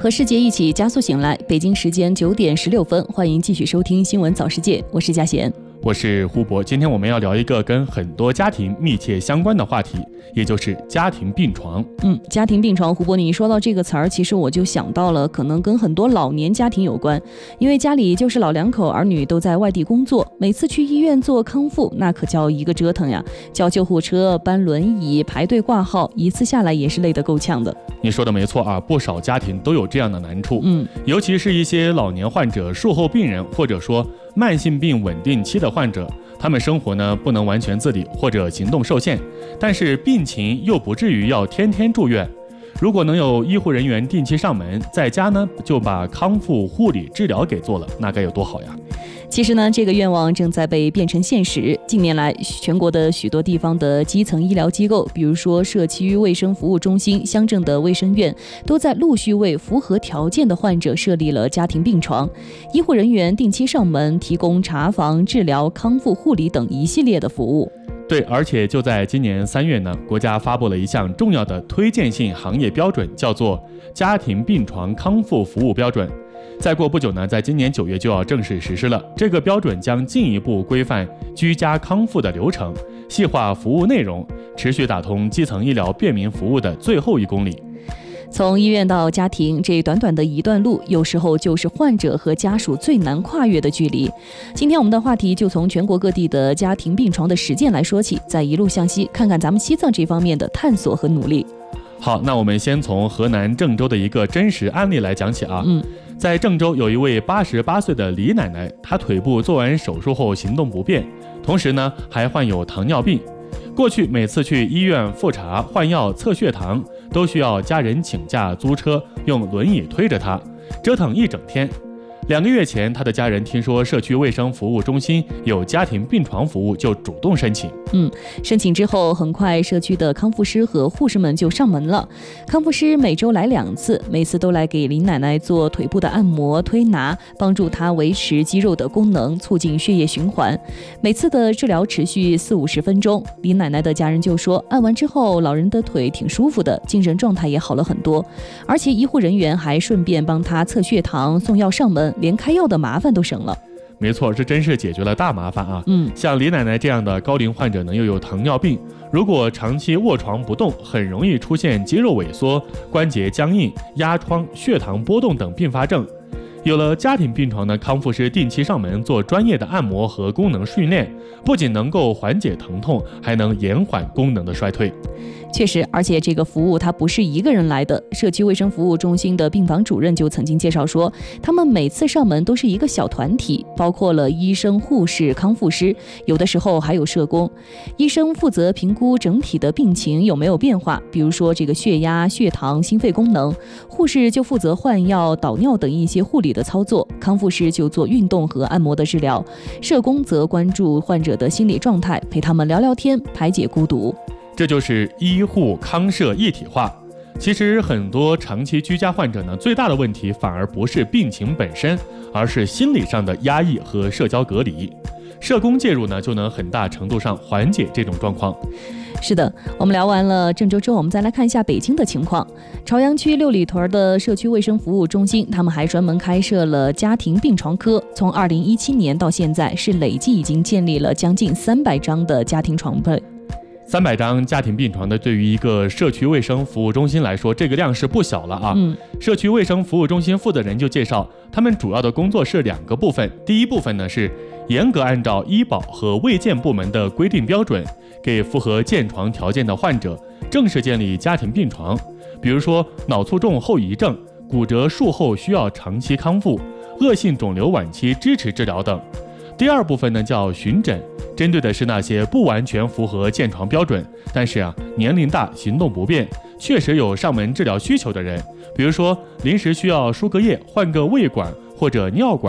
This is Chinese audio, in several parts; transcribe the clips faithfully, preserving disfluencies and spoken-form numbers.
和世界一起加速醒来，北京时间九点十六分，欢迎继续收听新闻早世界，我是佳贤。 我是胡博，今天我们要聊一个跟很多家庭密切相关的话题，也就是家庭病床。 嗯，家庭病床，胡博，你一说到这个词儿，其实我就想到了，可能跟很多老年家庭有关，因为家里就是老两口，儿女都在外地工作，每次去医院做康复，那可叫一个折腾呀，叫救护车、搬轮椅、排队挂号，一次下来也是累得够呛的。 你说的没错啊，不少家庭都有这样的难处， 嗯， 尤其是一些老年患者、术后病人，或者说慢性病稳定期的患者，他们生活呢不能完全自理或者行动受限，但是病情又不至于要天天住院。如果能有医护人员定期上门，在家呢就把康复护理治疗给做了，那该有多好呀。 其实呢，这个愿望正在被变成现实。近年来，全国的许多地方的基层医疗机构，比如说社区卫生服务中心、乡镇的卫生院，都在陆续为符合条件的患者设立了家庭病床。医护人员定期上门，提供查房、治疗、康复护理等一系列的服务。 对，而且就在今年三月呢，国家发布了一项重要的推荐性行业标准，叫做家庭病床康复服务标准。再过不久呢，在今年九月就要正式实施了。这个标准将进一步规范居家康复的流程，细化服务内容，持续打通基层医疗便民服务的最后一公里。 从医院到家庭，这短短的一段路，有时候就是患者和家属最难跨越的距离。今天我们的话题就从全国各地的家庭病床的实践来说起，再一路向西，看看咱们西藏这方面的探索和努力。 好，那我们先从河南郑州的一个真实案例来讲起啊。 嗯， 在郑州有一位八十八岁的李奶奶，她腿部做完手术后行动不便，同时呢还患有糖尿病。过去每次去医院复查、换药、测血糖，都需要家人请假租车，用轮椅推着她，折腾一整天。两个月前，他的家人听说社区卫生服务中心有家庭病床服务，就主动申请。 嗯，申请之后，很快社区的康复师和护士们就上门了。康复师每周来两次，每次都来给林奶奶做腿部的按摩、推拿，帮助她维持肌肉的功能，促进血液循环。每次的治疗持续四五十分钟。林奶奶的家人就说，按完之后，老人的腿挺舒服的，精神状态也好了很多，而且医护人员还顺便帮她测血糖、送药上门。连开药的麻烦都省了。 没错，这真是解决了大麻烦啊！ 嗯， 像李奶奶这样的高龄患者呢，又有糖尿病，如果长期卧床不动，很容易出现肌肉萎缩、关节僵硬、压疮、血糖波动等并发症。有了家庭病床呢，康复师定期上门做专业的按摩和功能训练，不仅能够缓解疼痛，还能延缓功能的衰退。 确实，而且这个服务它不是一个人来的。社区卫生服务中心的病房主任就曾经介绍说，他们每次上门都是一个小团体，包括了医生、护士、康复师，有的时候还有社工。医生负责评估整体的病情有没有变化，比如说这个血压、血糖、心肺功能；护士就负责换药、导尿等一些护理的操作；康复师就做运动和按摩的治疗；社工则关注患者的心理状态，陪他们聊聊天，排解孤独。 这就是医护康社一体化。其实很多长期居家患者呢，最大的问题反而不是病情本身，而是心理上的压抑和社交隔离。社工介入呢，就能很大程度上缓解这种状况。 是的，我们聊完了郑州之后，我们再来看一下北京的情况。朝阳区六里屯的社区卫生服务中心，他们还专门开设了家庭病床科，从二零一七年到现在，是累计已经建立了将近三百张的家庭床位。 三百张家庭病床的，对于一个社区卫生服务中心来说，这个量是不小了啊。 嗯， 社区卫生服务中心负责人就介绍，他们主要的工作是两个部分。第一部分呢是严格按照医保和卫健部门的规定标准，给符合建床条件的患者正式建立家庭病床，比如说脑卒中后遗症、骨折术后需要长期康复、恶性肿瘤晚期支持治疗等。第二部分呢叫巡诊，针对的是那些不完全符合建床标准，但是啊年龄大、行动不便，确实有上门治疗需求的人，比如说临时需要输个液、换个胃管或者尿管，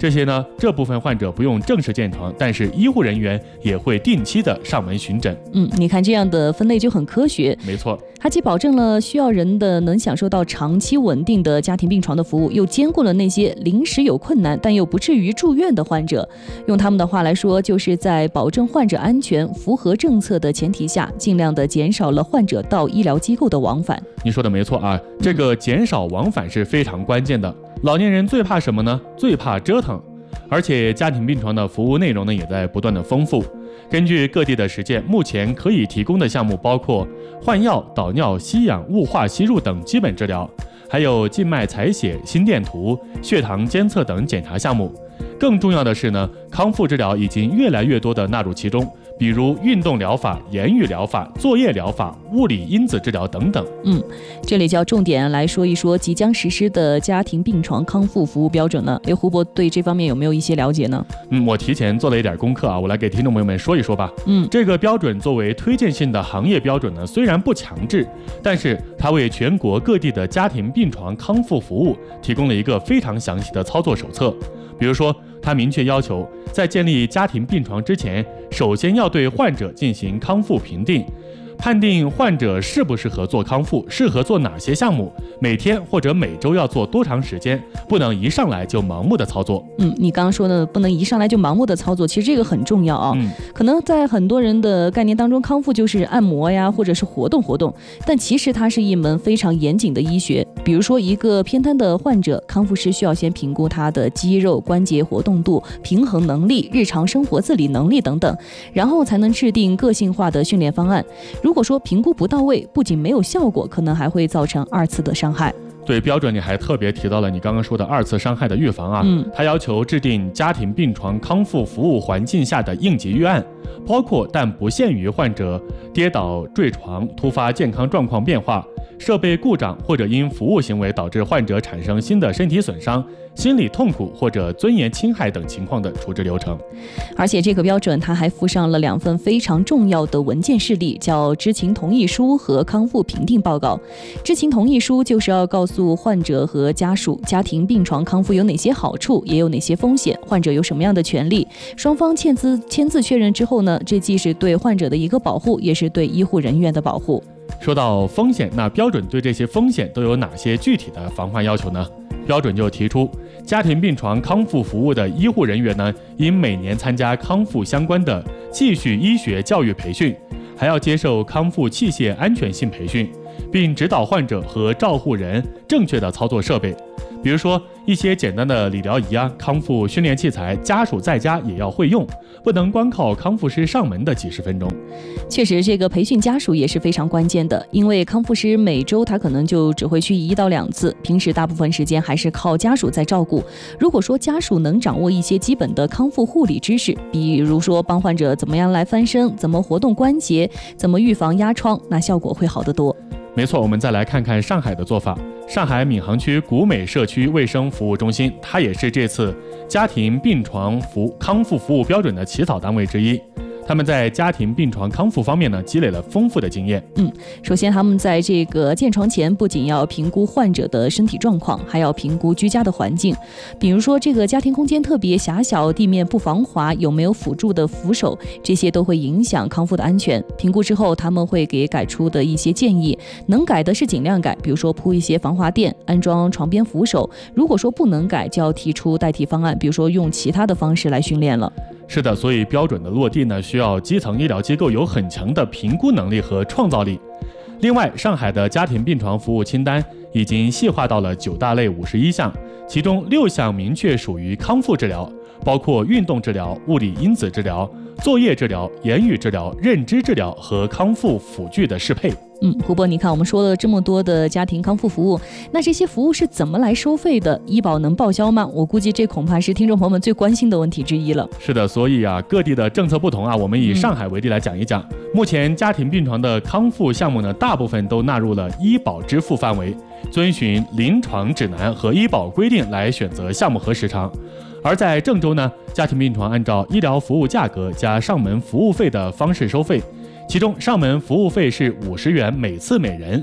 这些呢，这部分患者不用正式见床，但是医护人员也会定期的上门巡诊。 嗯，你看这样的分类就很科学。 没错， 它既保证了需要人的能享受到长期稳定的家庭病床的服务，又兼顾了那些临时有困难但又不至于住院的患者。用他们的话来说，就是在保证患者安全、符合政策的前提下，尽量的减少了患者到医疗机构的往返。 你说的没错啊，这个减少往返是非常关键的。老年人最怕什么呢？最怕折腾。而且家庭病床的服务内容呢，也在不断的丰富。根据各地的实践，目前可以提供的项目包括换药、导尿、吸氧、雾化吸入等基本治疗，还有静脉采血、心电图、血糖监测等检查项目。更重要的是呢，康复治疗已经越来越多的纳入其中，比如运动疗法、言语疗法、作业疗法、物理因子治疗等等。 嗯，这里就要重点来说一说即将实施的家庭病床康复服务标准了。诶，胡博对这方面有没有一些了解呢？ 嗯，我提前做了一点功课啊，我来给听众朋友们说一说吧。 嗯， 这个标准作为推荐性的行业标准呢，虽然不强制，但是它为全国各地的家庭病床康复服务提供了一个非常详细的操作手册。比如说，它明确要求，在建立家庭病床之前，首先要对患者进行康复评定，判定患者适不适合做康复，适合做哪些项目，每天或者每周要做多长时间，不能一上来就盲目的操作。 嗯，你刚刚说的不能一上来就盲目的操作，其实这个很重要啊。 嗯， 可能在很多人的概念当中，康复就是按摩呀，或者是活动活动，但其实它是一门非常严谨的医学。比如说，一个偏瘫的患者，康复师需要先评估他的肌肉、关节活动度、平衡能力、日常生活自理能力等等，然后才能制定个性化的训练方案。如果说评估不到位，不仅没有效果，可能还会造成二次的伤害。 对标准，你还特别提到了你刚刚说的二次伤害的预防啊。 嗯， 它要求制定家庭病床康复服务环境下的应急预案，包括但不限于患者跌倒、坠床、突发健康状况变化、设备故障或者因服务行为导致患者产生新的身体损伤、心理痛苦或者尊严侵害等情况的处置流程。 而且这个标准它还附上了两份非常重要的文件示例，叫知情同意书和康复评定报告。知情同意书就是要告诉患者和家属，家庭病床康复有哪些好处，也有哪些风险，患者有什么样的权利。双方签字签字确认之后呢，这既是对患者的一个保护，也是对医护人员的保护。 说到风险，那标准对这些风险都有哪些具体的防范要求呢？标准就提出，家庭病床康复服务的医护人员呢，应每年参加康复相关的继续医学教育培训，还要接受康复器械安全性培训，并指导患者和照护人正确的操作设备。比如说一些简单的理疗仪啊、康复训练器材，家属在家也要会用，不能光靠康复师上门的几十分钟。 确实，这个培训家属也是非常关键的，因为康复师每周他可能就只会去一到两次，平时大部分时间还是靠家属在照顾。如果说家属能掌握一些基本的康复护理知识，比如说帮患者怎么样来翻身，怎么活动关节，怎么预防压疮，那效果会好得多。 没错，我们再来看看上海的做法。上海闵行区古美社区卫生服务中心，它也是这次家庭病床服康复服务标准的起草单位之一。他们在家庭病床康复方面呢，积累了丰富的经验。 嗯，首先他们在这个建床前，不仅要评估患者的身体状况，还要评估居家的环境。比如说，这个家庭空间特别狭小，地面不防滑，有没有辅助的扶手，这些都会影响康复的安全。评估之后，他们会给改出的一些建议，能改的是尽量改，比如说铺一些防滑垫，安装床边扶手。如果说不能改，就要提出代替方案，比如说用其他的方式来训练了。 是的，所以标准的落地呢，需要基层医疗机构有很强的评估能力和创造力。另外，上海的家庭病床服务清单已经细化到了九大类五十一项，其中六项明确属于康复治疗，包括运动治疗、物理因子治疗、作业治疗、言语治疗、认知治疗和康复辅具的适配。 嗯，胡博，你看我们说了这么多的家庭康复服务，那这些服务是怎么来收费的？医保能报销吗？我估计这恐怕是听众朋友们最关心的问题之一了。 是的，所以啊，各地的政策不同啊，我们以上海为例来讲一讲。嗯、目前家庭病床的康复项目呢，大部分都纳入了医保支付范围，遵循临床指南和医保规定来选择项目和时长。而在郑州呢，家庭病床按照医疗服务价格加上门服务费的方式收费。其中上门服务费是五十元每次每人，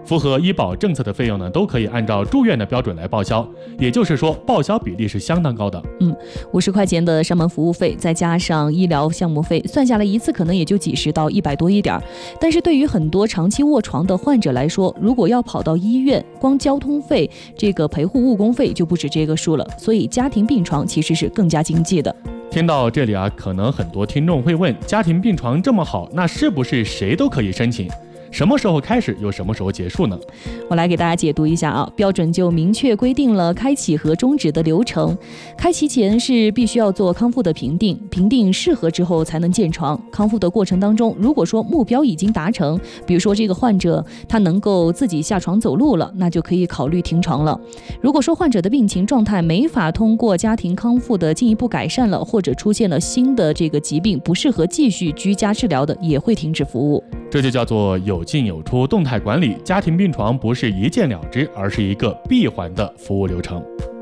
符合医保政策的费用呢，都可以按照住院的标准来报销，也就是说报销比例是相当高的。 嗯，五十块钱的上门服务费，再加上医疗项目费，算下来一次可能也就几十到一百多一点。但是对于很多长期卧床的患者来说，如果要跑到医院，光交通费、这个陪护误工费就不止这个数了，所以家庭病床其实是更加经济的。 听到这里啊，可能很多听众会问，家庭病床这么好，那是不是谁都可以申请？什么时候开始又什么时候结束呢？ 我来给大家解读一下啊，标准就明确规定了开启和终止的流程。开启前是必须要做康复的评定，评定适合之后才能建床。康复的过程当中，如果说目标已经达成，比如说这个患者他能够自己下床走路了，那就可以考虑停床了。如果说患者的病情状态没法通过家庭康复的进一步改善了，或者出现了新的这个疾病，不适合继续居家治疗的，也会停止服务。 这就叫做有进有出，动态管理。家庭病床不是一键了之，而是一个闭环的服务流程。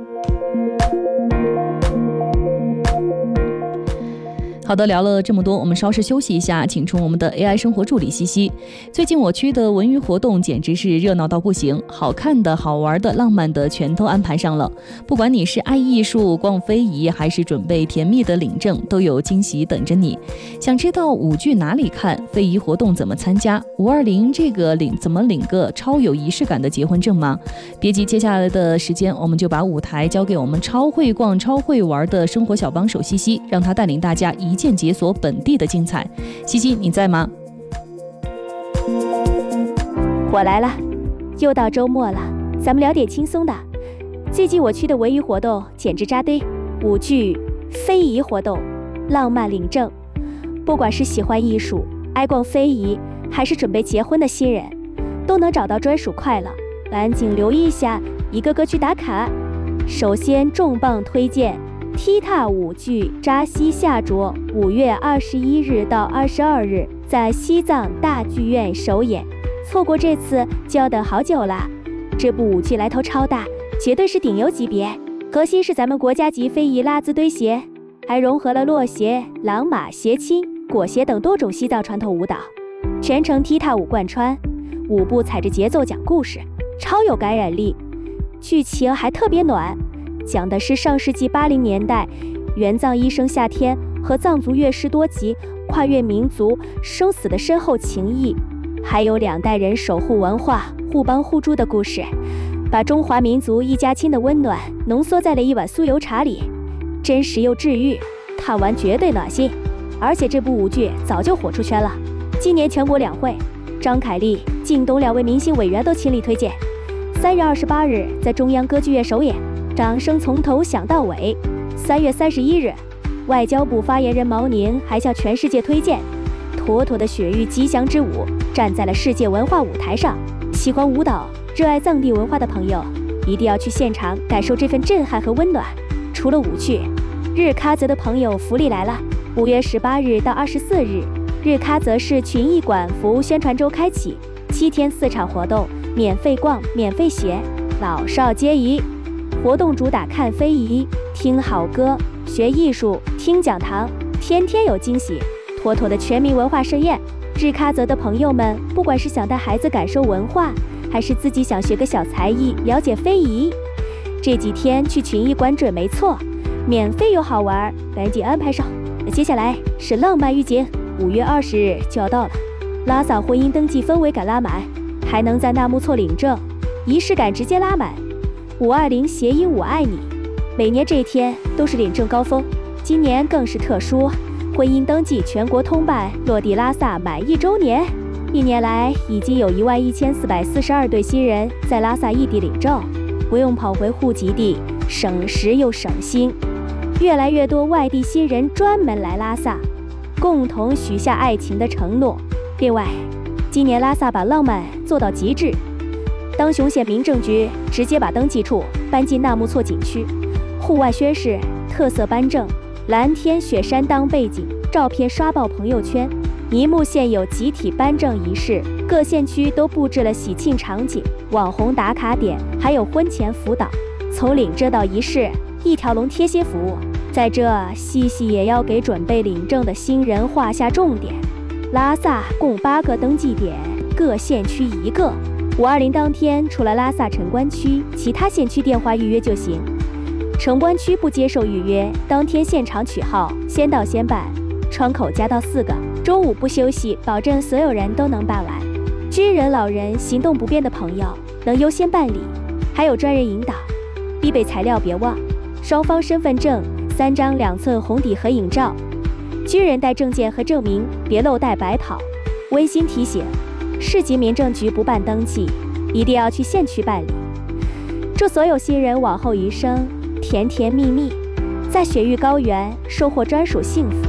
好的，聊了这么多，我们稍事休息一下，请出我们的 A I 生活助理西西。最近我区的文娱活动简直是热闹到不行，好看的、好玩的、浪漫的全都安排上了。不管你是爱艺术、逛非遗，还是准备甜蜜的领证，都有惊喜等着你。想知道舞剧哪里看，非遗活动怎么参加，五二零这个领怎么领个超有仪式感的结婚证吗？别急，接下来的时间我们就把舞台交给我们超会逛、超会玩的生活小帮手西西，让他带领大家一键解锁本地的精彩。西西，你在吗？ 我来了，又到周末了，咱们聊点轻松的。最近我区的文娱活动简直扎堆，舞剧、非遗活动、浪漫领证，不管是喜欢艺术、爱逛非遗，还是准备结婚的新人，都能找到专属快乐。赶紧留意一下，一个个去打卡。首先重磅推荐踢踏舞剧扎西下着，五月二十一日到二十二日在西藏大剧院首演，错过这次就要等好久了。这部舞剧来头超大，绝对是顶优级别，核心是咱们国家级非遗拉兹堆鞋，还融合了落鞋、朗玛、鞋青、裹鞋等多种西藏传统舞蹈，全程踢踏舞贯穿，舞步踩着节奏讲故事，超有感染力，剧情还特别暖。讲的是上世纪八零年代，援藏医生夏天和藏族乐师多吉跨越民族生死的深厚情谊，还有两代人守护文化、互帮互助的故事，把中华民族一家亲的温暖浓缩在了一碗酥油茶里，真实又治愈，看完绝对暖心。而且这部舞剧早就火出圈了，今年全国两会，张凯丽、靳东两位明星委员都亲力推荐。三月二十八日在中央歌剧院首演，掌声从头响到尾。三月三十一日，外交部发言人毛宁还向全世界推荐妥妥的雪域吉祥之舞，站在了世界文化舞台上。喜欢舞蹈、热爱藏地文化的朋友，一定要去现场感受这份震撼和温暖。除了舞剧，日喀则的朋友福利来了，五月十八日到二十四日，日喀则市群艺馆服务宣传周开启，七天四场活动，免费逛，免费学，老少皆宜。活动主打看非遗、听好歌、学艺术、听讲堂，天天有惊喜，妥妥的全民文化盛宴。日喀则的朋友们，不管是想带孩子感受文化，还是自己想学个小才艺，了解非遗，这几天去群艺馆准没错，免费又好玩，赶紧安排上。那接下来是浪漫预警，五月二十日就要到了，拉萨婚姻登记氛围感拉满，还能在纳木错领证，仪式感直接拉满。五二零谐音我爱你，每年这一天都是领证高峰，今年更是特殊，婚姻登记全国通办，落地拉萨满一周年。一年来已经有一万一千四百四十二对新人在拉萨异地领证，不用跑回户籍地，省时又省心。越来越多外地新人专门来拉萨，共同许下爱情的承诺。另外，今年拉萨把浪漫做到极致，当雄县民政局直接把登记处搬进纳木错景区，户外宣誓，特色颁证，蓝天雪山当背景，照片刷爆朋友圈。尼木县有集体颁证仪式，各县区都布置了喜庆场景、网红打卡点，还有婚前辅导。从领证到仪式，一条龙贴心服务。在这，西西也要给准备领证的新人画下重点。拉萨共八个登记点，各县区一个， 五二零当天，除了拉萨城关区，其他县区电话预约就行。城关区不接受预约，当天现场取号，先到先办，窗口加到四个，中午不休息，保证所有人都能办完。居人、老人、行动不便的朋友能优先办理，还有专人引导。必备材料别忘：双方身份证、三张两寸红底合影照。居人带证件和证明，别漏带白跑。温馨提醒：市级民政局不办登记，一定要去县区办理。祝所有新人往后余生甜甜蜜蜜，在雪域高原收获专属幸福。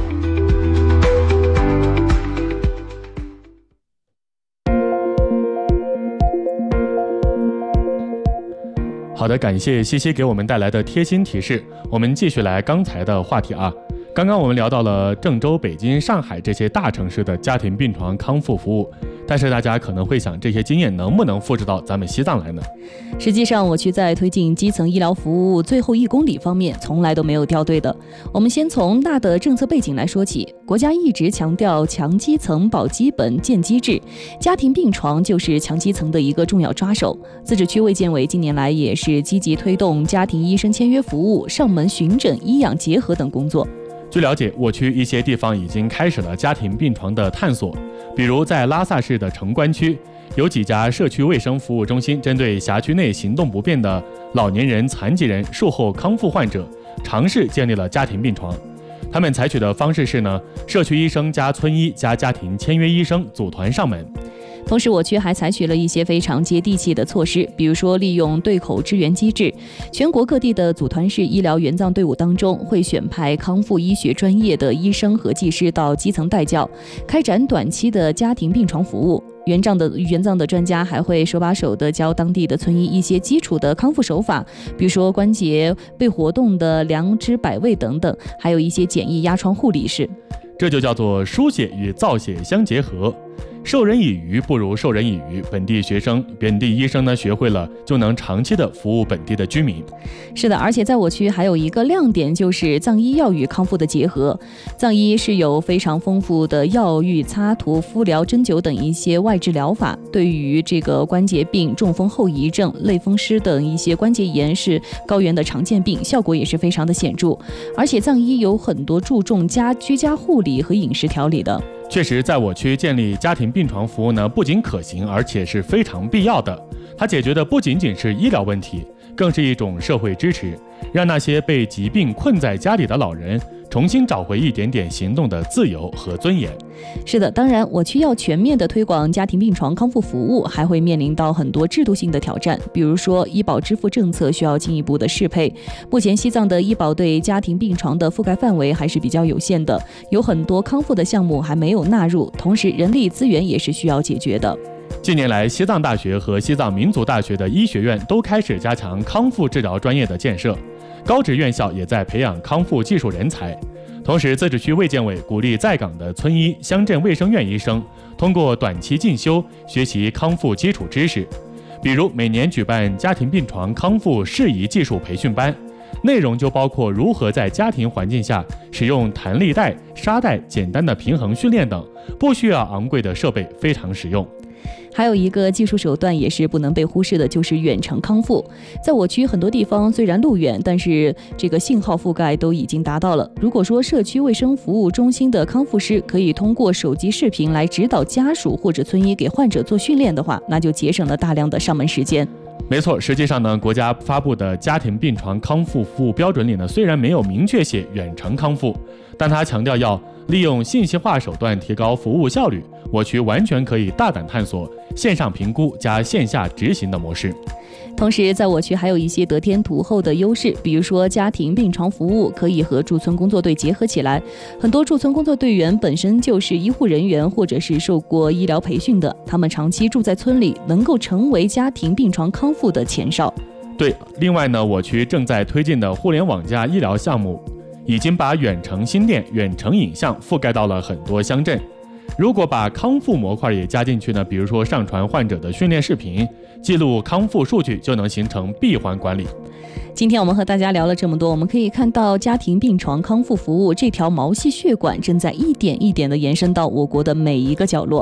好的，感谢西西给我们带来的贴心提示。我们继续来刚才的话题啊。刚刚我们聊到了郑州、北京、上海这些大城市的家庭病床康复服务，但是大家可能会想，这些经验能不能复制到咱们西藏来呢？ 实际上，我区在推进基层医疗服务最后一公里方面，从来都没有掉队的。我们先从大的政策背景来说起，国家一直强调强基层、保基本、建机制，家庭病床就是强基层的一个重要抓手。自治区卫健委近年来也是积极推动家庭医生签约服务、上门巡诊、医养结合等工作。 据了解，我区一些地方已经开始了家庭病床的探索，比如在拉萨市的城关区，有几家社区卫生服务中心针对辖区内行动不便的老年人、残疾人、术后康复患者，尝试建立了家庭病床。他们采取的方式是呢，社区医生加村医加家庭签约医生组团上门。 同时，我区还采取了一些非常接地气的措施，比如说利用对口支援机制，全国各地的组团式医疗援藏队伍当中，会选派康复医学专业的医生和技师到基层带教，开展短期的家庭病床服务。援藏的援藏的专家还会手把手地教当地的村医一些基础的康复手法，比如说关节被活动的量指摆位等等，还有一些简易压疮护理式。 这就叫做输血与造血相结合。授人以鱼不如授人以渔，本地学生、本地医生呢学会了，就能长期的服务本地的居民。 是的，而且在我区还有一个亮点，就是藏医药与康复的结合。藏医是有非常丰富的药浴、擦涂、敷疗、针灸等一些外治疗法，对于这个关节病、中风后遗症、类风湿等一些关节炎是高原的常见病，效果也是非常的显著。而且藏医有很多注重家居家护理和饮食调理的。 确实，在我区建立家庭病床服务呢，不仅可行，而且是非常必要的。它解决的不仅仅是医疗问题，更是一种社会支持，让那些被疾病困在家里的老人重新找回一点点行动的自由和尊严。 是的，当然，我区要全面的推广家庭病床康复服务，还会面临到很多制度性的挑战，比如说医保支付政策需要进一步的适配。目前西藏的医保对家庭病床的覆盖范围还是比较有限的，有很多康复的项目还没有纳入，同时人力资源也是需要解决的。 近年来，西藏大学和西藏民族大学的医学院都开始加强康复治疗专业的建设，高职院校也在培养康复技术人才。同时，自治区卫健委鼓励在岗的村医、乡镇卫生院医生通过短期进修学习康复基础知识，比如每年举办家庭病床康复适宜技术培训班，内容就包括如何在家庭环境下使用弹力带、沙袋、简单的平衡训练等，不需要昂贵的设备，非常实用。 还有一个技术手段也是不能被忽视的，就是远程康复。在我区很多地方虽然路远，但是这个信号覆盖都已经达到了。如果说社区卫生服务中心的康复师可以通过手机视频来指导家属或者村医给患者做训练的话，那就节省了大量的上门时间。 没错，实际上呢，国家发布的家庭病床康复服务标准里呢，虽然没有明确写远程康复，但它强调要利用信息化手段提高服务效率。我区完全可以大胆探索线上评估加线下执行的模式。 同时，在我区还有一些得天独厚的优势，比如说家庭病床服务可以和驻村工作队结合起来，很多驻村工作队员本身就是医护人员或者是受过医疗培训的，他们长期住在村里，能够成为家庭病床康复的前哨。 对，另外呢，我区正在推进的互联网加医疗项目，已经把远程心电、远程影像覆盖到了很多乡镇。如果把康复模块也加进去呢，比如说上传患者的训练视频，记录康复数据，就能形成闭环管理。 今天我们和大家聊了这么多，我们可以看到家庭病床康复服务这条毛细血管正在一点一点地延伸到我国的每一个角落。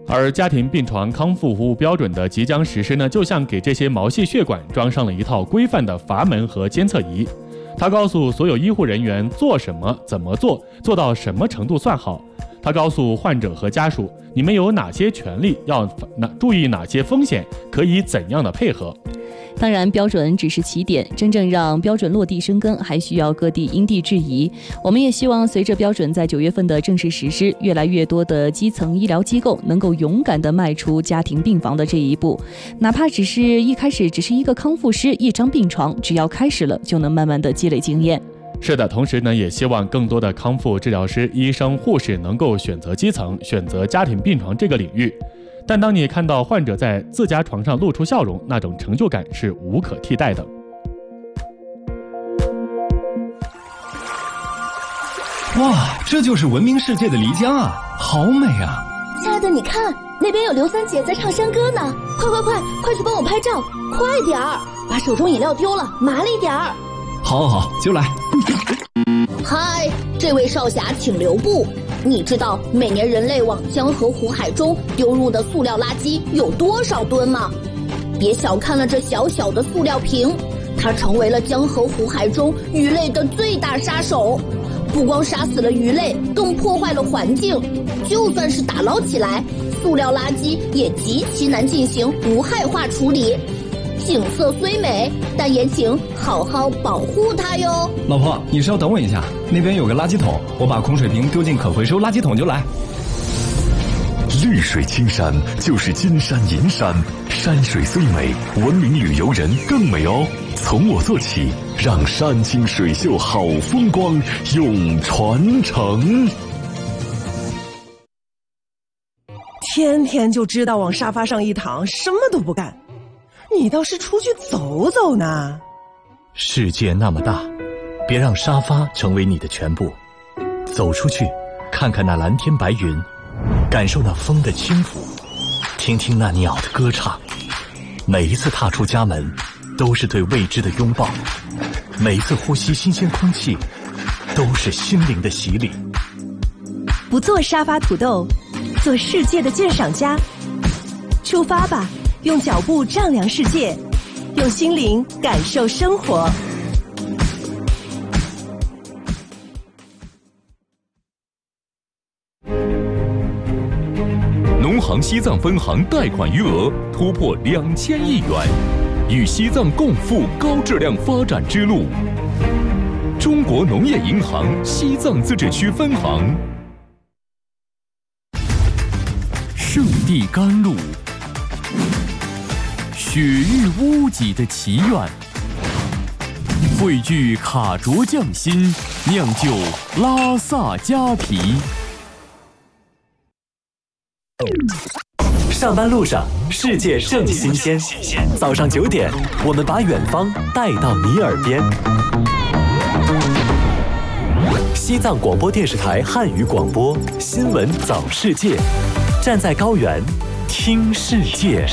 而家庭病床康复服务标准的即将实施呢，就像给这些毛细血管装上了一套规范的阀门和监测仪。它告诉所有医护人员做什么、怎么做，做到什么程度算好。它告诉患者和家属，你们有哪些权利，要注意哪些风险，可以怎样的配合。 当然，标准只是起点，真正让标准落地生根，还需要各地因地制宜。我们也希望随着标准在九月份的正式实施，越来越多的基层医疗机构能够勇敢地迈出家庭病房的这一步，哪怕只是一开始只是一个康复师、一张病床，只要开始了，就能慢慢地积累经验。 是的，同时呢，也希望更多的康复治疗师、医生、护士能够选择基层，选择家庭病床这个领域。但当你看到患者在自家床上露出笑容，那种成就感是无可替代的。 哇，这就是闻名世界的漓江啊，好美啊！ 亲爱的，你看那边有刘三姐在唱山歌呢，快快快，快去帮我拍照，快点儿，把手中饮料丢了，麻利点儿。 好好好，就来。 嗨，这位少侠请留步。你知道每年人类往江河湖海中丢入的塑料垃圾有多少吨吗？别小看了这小小的塑料瓶，它成为了江河湖海中鱼类的最大杀手。不光杀死了鱼类，更破坏了环境。就算是打捞起来，塑料垃圾也极其难进行无害化处理。景色虽美，但也请好好保护它哟。 老婆，你稍等我一下，那边有个垃圾桶，我把空水瓶丢进可回收垃圾桶就来。 绿水青山就是金山银山，山水虽美，文明旅游人更美哦。从我做起，让山清水秀好风光永传承。 天天就知道往沙发上一躺，什么都不干。你倒是出去走走呢。 世界那么大，别让沙发成为你的全部。走出去，看看那蓝天白云，感受那风的轻抚，听听那鸟的歌唱。每一次踏出家门，都是对未知的拥抱；每一次呼吸新鲜空气，都是心灵的洗礼。 不做沙发土豆，做世界的鉴赏家。出发吧，用脚步丈量世界，用心灵感受生活。 农行西藏分行贷款余额突破两千亿元，与西藏共赴高质量发展之路。中国农业银行西藏自治区分行。圣地甘露，雪域屋脊的祈愿，汇聚卡卓匠心，酿就拉萨加皮。 上班路上，世界正新鲜。早上九点，我们把远方带到你耳边。西藏广播电视台汉语广播新闻早世界，站在高原听世界。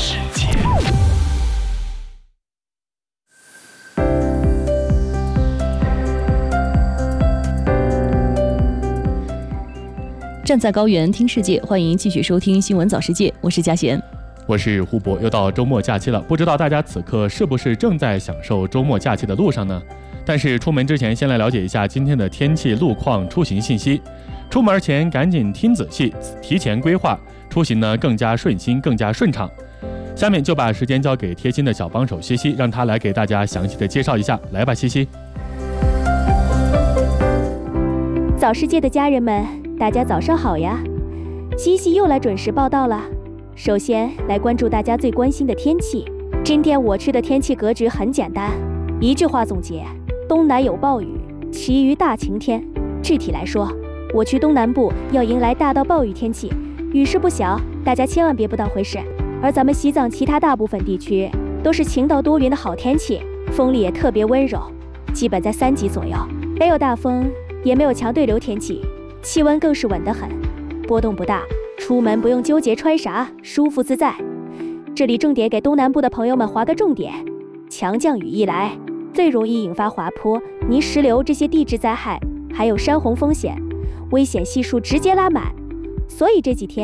站在高原听世界，欢迎继续收听新闻早世界，我是佳贤， 我是胡博。又到周末假期了，不知道大家此刻是不是正在享受周末假期的路上呢？但是出门之前，先来了解一下今天的天气、路况、出行信息。出门前赶紧听仔细，提前规划，出行呢更加顺心，更加顺畅。下面就把时间交给贴心的小帮手西西，让他来给大家详细的介绍一下。来吧，西西。 早世界的家人们，大家早上好呀！西西又来准时报道了。首先来关注大家最关心的天气。今天我区的天气格局很简单，一句话总结：东南有暴雨，其余大晴天。具体来说，我区东南部要迎来大到暴雨天气，雨势不小，大家千万别不当回事。而咱们西藏其他大部分地区都是晴到多云的好天气，风力也特别温柔，基本在三级左右，没有大风，也没有强对流天气，气温更是稳得很，波动不大，出门不用纠结穿啥，舒服自在。这里重点给东南部的朋友们划个重点，强降雨一来，最容易引发滑坡、泥石流这些地质灾害，还有山洪风险，危险系数直接拉满。所以这几天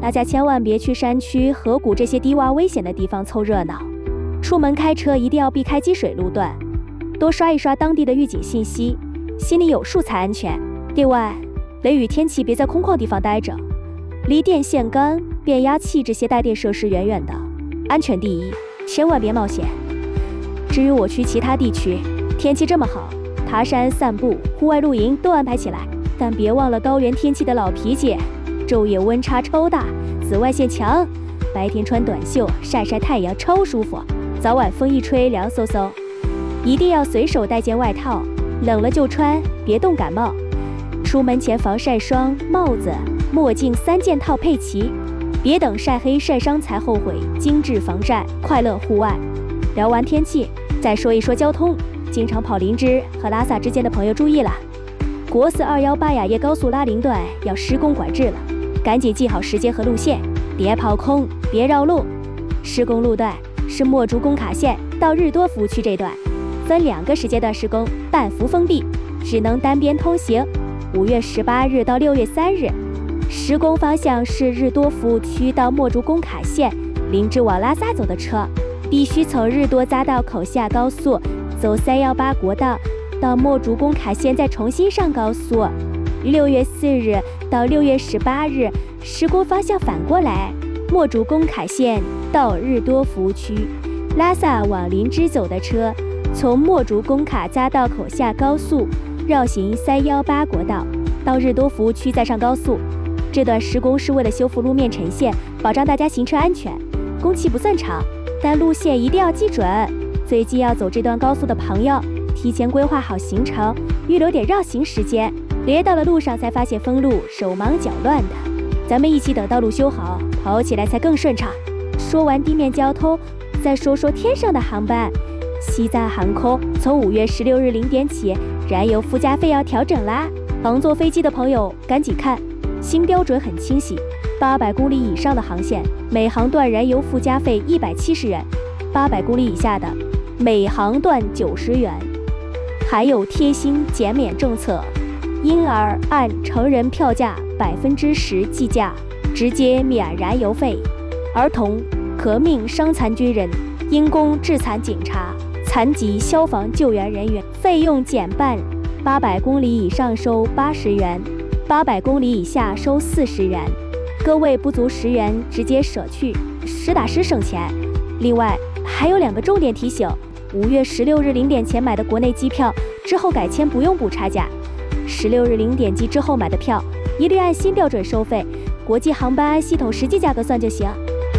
大家千万别去山区、河谷这些低洼危险的地方凑热闹。出门开车一定要避开积水路段，多刷一刷当地的预警信息，心里有数才安全。另外，雷雨天气别在空旷地方待着，离电线杆、变压器这些带电设施远远的，安全第一，千万别冒险。至于我区其他地区，天气这么好，爬山、散步、户外露营都安排起来，但别忘了高原天气的老脾气，昼夜温差超大，紫外线强，白天穿短袖晒晒太阳超舒服，早晚风一吹凉飕飕，一定要随手带件外套，冷了就穿，别冻感冒。出门前防晒霜、帽子、墨镜三件套配齐，别等晒黑晒伤才后悔，精致防晒，快乐户外。聊完天气，再说一说交通。经常跑林芝和拉萨之间的朋友注意了，国四二一八雅叶高速拉林段要施工管制了，赶紧记好时间和路线，别跑空，别绕路。施工路段是墨竹工卡线到日多服务区这段，分两个时间段施工，半幅封闭，只能单边通行。五月十八日到六月三日，施工方向是日多服务区到墨竹工卡线，林芝往拉萨走的车，必须从日多匝道口下高速，走三一八国道到墨竹工卡线，再重新上高速。六月四日到六月十八日，施工方向反过来，墨竹工卡线到日多服务区，拉萨往林芝走的车，从墨竹工卡匝道口下高速，绕行三一八国道到日多服务区，再上高速。这段施工是为了修复路面沉陷，保障大家行车安全。工期不算长，但路线一定要记准。最近要走这段高速的朋友，提前规划好行程，预留点绕行时间，别到了路上才发现封路，手忙脚乱的。咱们一起等道路修好，跑起来才更顺畅。说完地面交通，再说说天上的航班。西藏航空从五月十六日零点起，燃油附加费要调整啦。航坐飞机的朋友赶紧看，新标准很清晰，八百公里以上的航线，每航段燃油附加费一百七十元；八百公里以下的，每航段九十元。还有贴心减免政策，婴儿按成人票价百分之十计价，直接免燃油费；儿童、革命伤残军人、因公致残警察、残疾消防救援人员费用减半，八百公里以上收八十元，八百公里以下收四十元。各位不足十元直接舍去，实打实省钱。另外还有两个重点提醒：五月十六日零点前买的国内机票，之后改签不用补差价；十六日零点及之后买的票，一律按新标准收费，国际航班按系统实际价格算就行。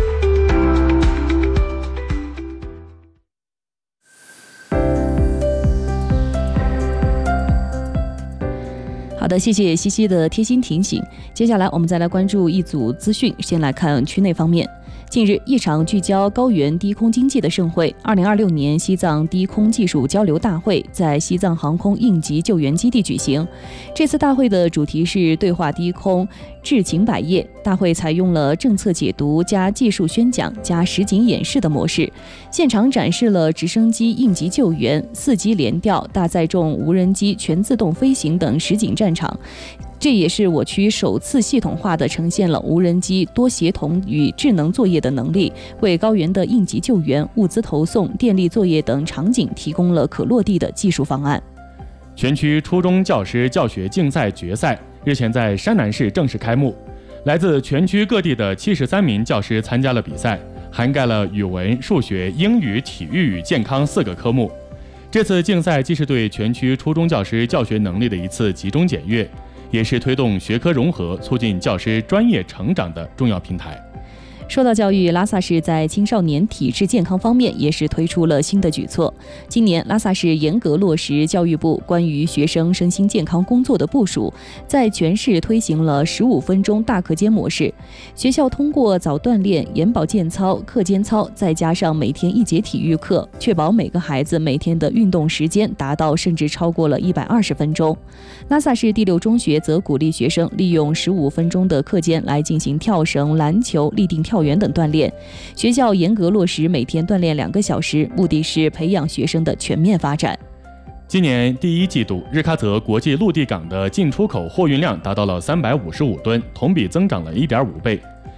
好的，谢谢西西的贴心提醒。接下来我们再来关注一组资讯，先来看区内方面。近日，一场聚焦高原低空经济的盛会——二零二六年西藏低空技术交流大会在西藏航空应急救援基地举行。这次大会的主题是对话低空，智情百业。大会采用了政策解读加技术宣讲加实景演示的模式，现场展示了直升机应急救援、四机联调、大载重无人机全自动飞行等实景战场。这也是我区首次系统化地呈现了无人机多协同与智能作业的能力，为高原的应急救援、物资投送、电力作业等场景提供了可落地的技术方案。 全区初中教师教学竞赛决赛日前在山南市正式开幕，来自全区各地的七十三名教师参加了比赛，涵盖了语文、数学、英语、体育与健康四个科目。这次竞赛既是对全区初中教师教学能力的一次集中检阅，也是推动学科融合、促进教师专业成长的重要平台。 说到教育，拉萨市在青少年体质健康方面也是推出了新的举措。今年，拉萨市严格落实教育部关于学生身心健康工作的部署，在全市推行了十五分钟大课间模式。学校通过早锻炼、严保健操、课间操，再加上每天一节体育课，确保每个孩子每天的运动时间达到甚至超过了一百二十分钟。拉萨市第六中学则鼓励学生利用十五分钟的课间来进行跳绳、篮球、立定跳远等锻炼。学校严格落实每天锻炼两个小时，目的是培养学生的全面发展。 今年第一季度，日喀则国际陆地港的进出口货运量达到了三百五十五吨，同比增长了 一点五倍。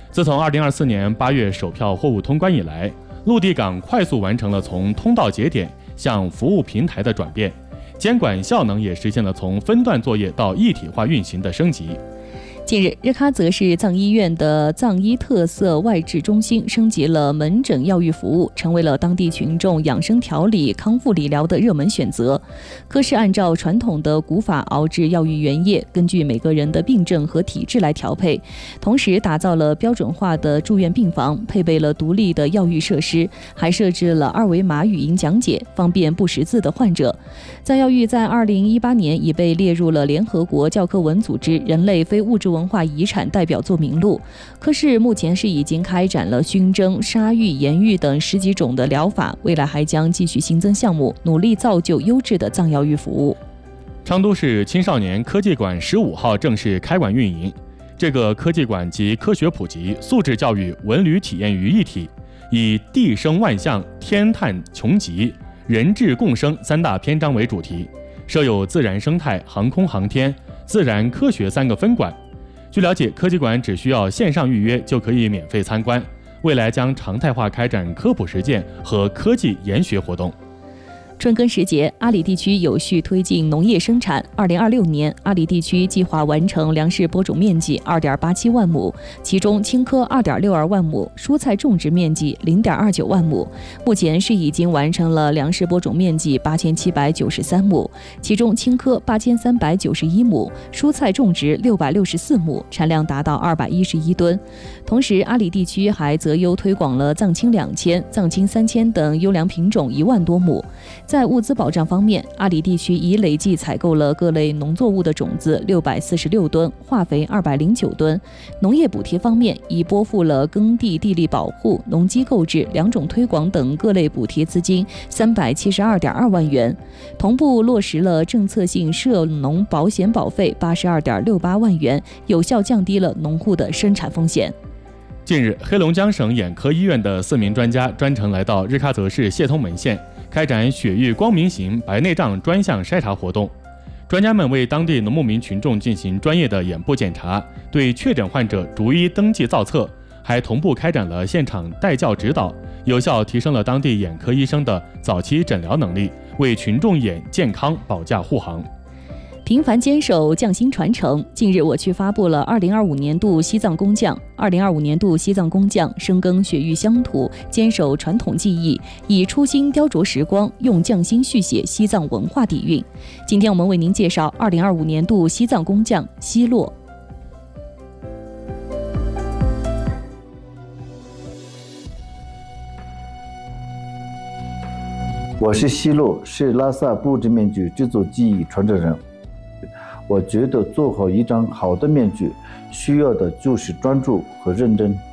自从二零二四年八月首票货物通关以来，陆地港快速完成了从通道节点向服务平台的转变，监管效能也实现了从分段作业到一体化运行的升级。 近日，日喀则市藏医院的藏医特色外治中心升级了门诊药浴服务，成为了当地群众养生调理、康复理疗的热门选择。科室按照传统的古法熬制药浴原液，根据每个人的病症和体质来调配，同时打造了标准化的住院病房，配备了独立的药浴设施，还设置了二维码语音讲解，方便不识字的患者。藏药浴在二零一八年已被列入了联合国教科文组织人类非物质文化遗产代表作名录。科室目前是已经开展了熏蒸、沙浴、盐浴等十几种的疗法，未来还将继续新增项目，努力造就优质的藏药浴服务。 昌都市青少年科技馆十五号正式开馆运营。这个科技馆集科学普及、素质教育、文旅体验于一体，以地生万象、天探穷极、人智共生三大篇章为主题，设有自然生态、航空航天、自然科学三个分馆。据了解，科技馆只需要线上预约就可以免费参观，未来将常态化开展科普实践和科技研学活动。 春耕时节，阿里地区有序推进农业生产。二零二六年，阿里地区计划完成粮食播种面积二点八七万亩，其中青稞二点六二万亩，蔬菜种植面积零点二九万亩。目前是已经完成了粮食播种面积八千七百九十三亩，其中青稞八千三百九十一亩，蔬菜种植六百六十四亩，产量达到二百一十一吨。同时，阿里地区还择优推广了藏青两千、藏青三千等优良品种一万多亩。在物资保障方面，阿里地区已累计采购了各类农作物的种子六百四十六吨，化肥二百零九吨。农业补贴方面，已拨付了耕地地力保护、农机购置、两种推广等各类补贴资金三百七十二点二万元，同步落实了政策性涉农保险保费八十二点六八万元，有效降低了农户的生产风险。 近日，黑龙江省眼科医院的四名专家专程来到日喀则市谢通门县，开展血域光明型白内障专项筛查活动。专家们为当地农牧民群众进行专业的眼部检查，对确诊患者逐一登记造册，还同步开展了现场带教指导，有效提升了当地眼科医生的早期诊疗能力，为群众眼健康保驾护航。 频繁坚守匠心传承。近日，我区发布了二零二五年度西藏工匠二零二五年度西藏工匠深耕雪域乡土，坚守传统技艺，以初心雕琢时光，用匠心续写西藏文化底蕴。今天我们为您介绍二零二五年度西藏工匠西洛。 我是西洛，是拉萨布织面具制作技艺传承人。我觉得做好一张好的面具，需要的就是专注和认真。